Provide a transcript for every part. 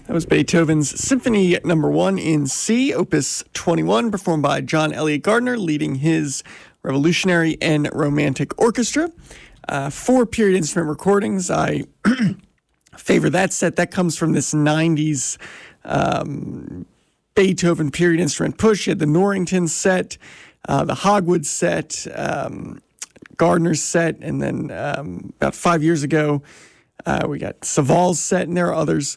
That was Beethoven's Symphony No. 1 in C, Opus 21, performed by John Elliott Gardner, leading his Revolutionary and Romantic Orchestra. 4 period instrument recordings. I favor that set. That comes from this 90s Beethoven period instrument push. You had the Norrington set, the Hogwood set, Gardner's set, and then about 5 years ago, we got Saval's set, and there are others.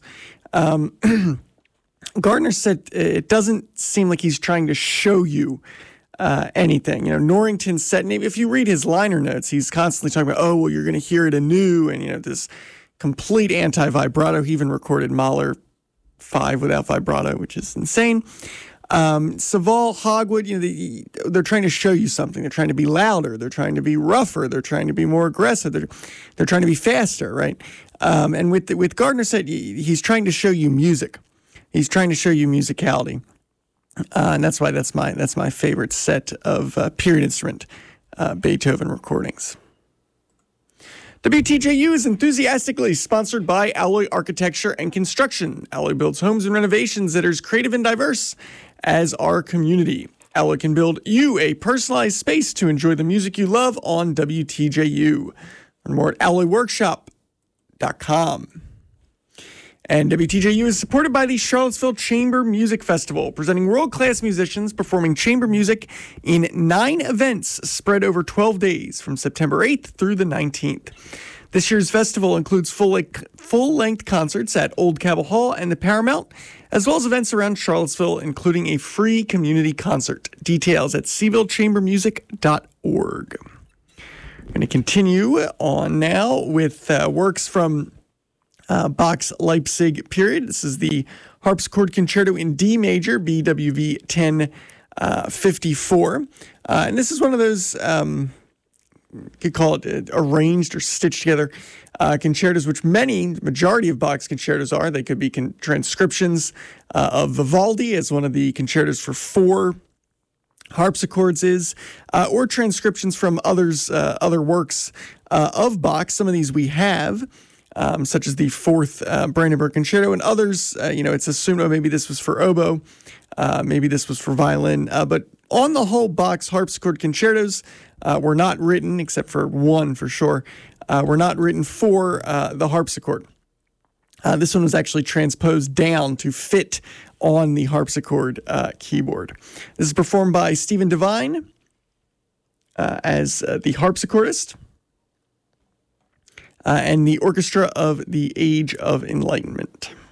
Gardner said it doesn't seem like he's trying to show you anything. Norrington said, and if you read his liner notes, he's constantly talking about, oh, well, you're going to hear it anew, and, this complete anti-vibrato. He even recorded Mahler 5 without vibrato, which is insane. Saval, Hogwood, they're trying to show you something. They're trying to be louder. They're trying to be rougher. They're trying to be more aggressive. They're trying to be faster, right? And with Gardner said, he's trying to show you music. He's trying to show you musicality. And that's why that's my favorite set of period instrument Beethoven recordings. WTJU is enthusiastically sponsored by Alloy Architecture and Construction. Alloy builds homes and renovations that are as creative and diverse as our community. Alloy can build you a personalized space to enjoy the music you love on WTJU. Learn more at alloyworkshop.com. And WTJU is supported by the Charlottesville Chamber Music Festival, presenting world-class musicians performing chamber music in 9 events spread over 12 days from September 8th through the 19th. This year's festival includes full-length concerts at Old Cabell Hall and the Paramount, as well as events around Charlottesville, including a free community concert. Details at sevillechambermusic.org. We're going to continue on now with works from Bach's Leipzig period. This is the harpsichord concerto in D major, BWV 1054. And this is one of those, you could call it arranged or stitched together concertos, which majority of Bach's concertos are. They could be transcriptions of Vivaldi, as one of the concertos for 4 harpsichords is, or transcriptions from other works of Bach. Some of these we have. Such as the 4th Brandenburg Concerto, and others, it's assumed, maybe this was for oboe, maybe this was for violin, but on the whole, Bach's harpsichord concertos were not written, except for one for sure, were not written for the harpsichord. This one was actually transposed down to fit on the harpsichord keyboard. This is performed by Stephen Devine as the harpsichordist. And the Orchestra of the Age of Enlightenment.